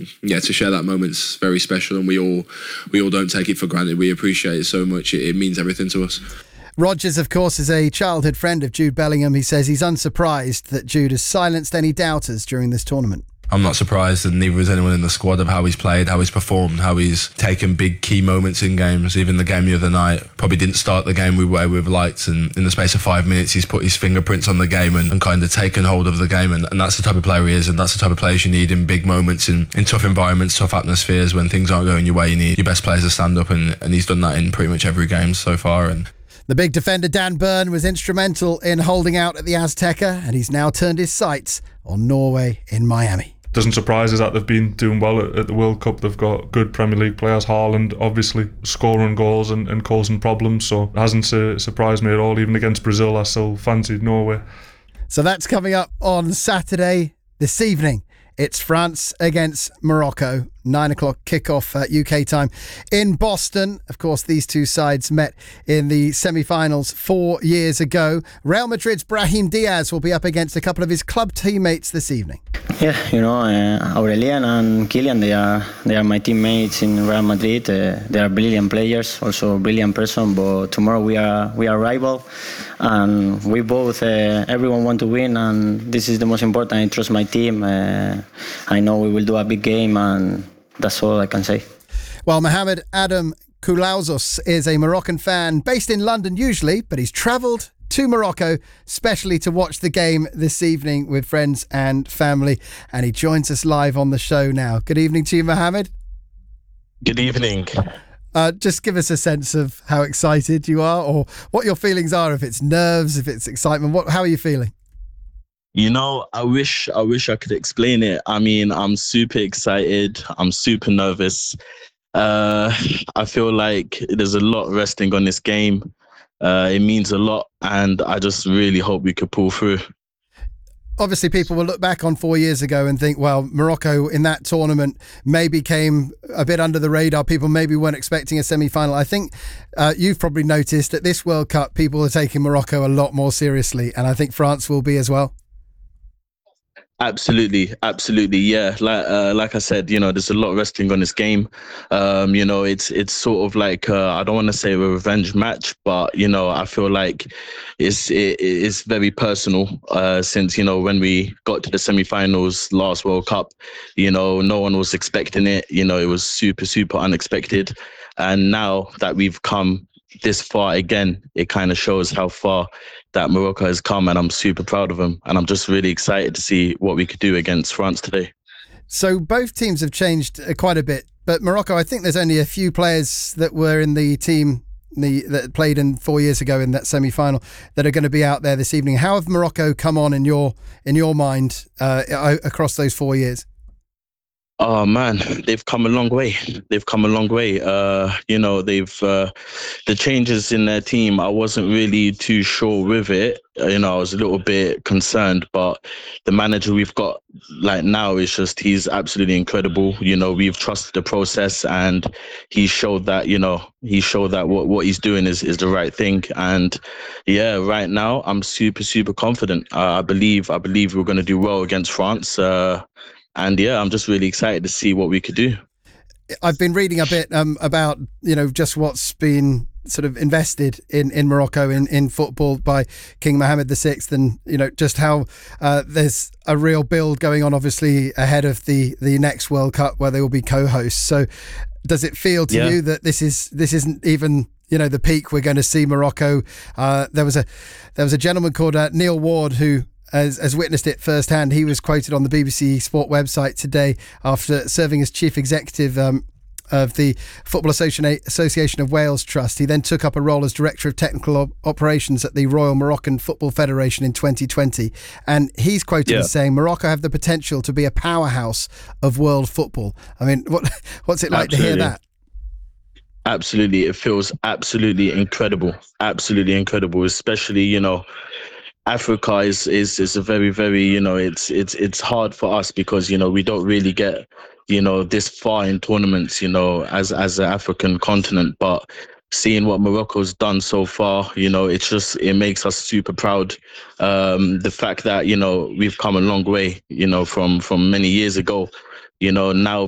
to share that moment's very special, and we all don't take it for granted. We appreciate it so much. It means everything to us. Rodgers, of course, is a childhood friend of Jude Bellingham. He says he's unsurprised that Jude has silenced any doubters during this tournament. I'm not surprised, and neither is anyone in the squad, of how he's played, how he's performed, how he's taken big key moments in games. Even the game the other night, probably didn't start the game the way we've liked, and in the space of 5 minutes he's put his fingerprints on the game and kind of taken hold of the game, and that's the type of player he is, and that's the type of players you need in big moments, in tough environments, tough atmospheres. When things aren't going your way, you need your best players to stand up, and he's done that in pretty much every game so far. And the big defender Dan Burn was instrumental in holding out at the Azteca, and he's now turned his sights on Norway in Miami. Doesn't surprise us that they've been doing well at the World Cup. They've got good Premier League players. Haaland, obviously, scoring goals and causing problems, so it hasn't surprised me at all. Even against Brazil, I still fancied Norway. So that's coming up on Saturday this evening. It's France against Morocco, 9 o'clock kickoff UK time in Boston. Of course, these two sides met in the semi-finals 4 years ago. Real Madrid's Brahim Diaz will be up against a couple of his club teammates this evening. Yeah, Aurelien and Kylian, they are my teammates in Real Madrid. They are brilliant players, also a brilliant person. But tomorrow we are rival, and we both everyone want to win, and this is the most important. I trust my team. I know we will do a big game, and that's all I can say. Well, Mohamed Adam Koulaouzos is a Moroccan fan based in London usually, but he's travelled to Morocco, specially to watch the game this evening with friends and family, and he joins us live on the show now. Good evening to you, Mohamed. Good evening. Just give us a sense of how excited you are, or what your feelings are, if it's nerves, if it's excitement. How are you feeling? I wish I could explain it. I mean, I'm super excited. I'm super nervous. I feel like there's a lot resting on this game. It means a lot, and I just really hope we could pull through. Obviously, people will look back on 4 years ago and think, well, Morocco in that tournament maybe came a bit under the radar. People maybe weren't expecting a semi-final. I think you've probably noticed at this World Cup, people are taking Morocco a lot more seriously, and I think France will be as well. Absolutely, yeah. Like I said, there's a lot resting on this game. It's sort of like I don't want to say a revenge match, but I feel like it's very personal. Since when we got to the semi-finals last World Cup, no one was expecting it. It was super unexpected, and now that we've come this far again, it kind of shows how far that Morocco has come, and I'm super proud of them, and I'm just really excited to see what we could do against France today. So both teams have changed quite a bit, but Morocco, I think there's only a few players that were in the team that played in 4 years ago in that semi-final that are going to be out there this evening. How have Morocco come on in your mind across those 4 years? Oh man, they've come a long way. The changes in their team, I wasn't really too sure with it. I was a little bit concerned, but the manager we've got now he's absolutely incredible. We've trusted the process, and he showed that what he's doing is the right thing. And yeah, right now I'm super confident. I believe we're going to do well against France. And yeah, I'm just really excited to see what we could do. I've been reading a bit about, just what's been sort of invested in Morocco in football by King Mohammed VI, and, just how there's a real build going on, obviously, ahead of the next World Cup where they will be co-hosts. So does it feel to you that this isn't even the peak we're going to see Morocco? There was a gentleman called Neil Ward who has witnessed it firsthand. He was quoted on the BBC Sport website today after serving as chief executive of the Football Association of Wales Trust. He then took up a role as director of technical operations at the Royal Moroccan Football Federation in 2020. And he's quoted as saying, Morocco have the potential to be a powerhouse of world football. I mean, what's it like to hear that? Absolutely. It feels absolutely incredible. Absolutely incredible, especially, Africa is a very, very, it's hard for us because, we don't really get, this far in tournaments, as an African continent. But seeing what Morocco's done so far, it makes us super proud. The fact that, we've come a long way, from many years ago, now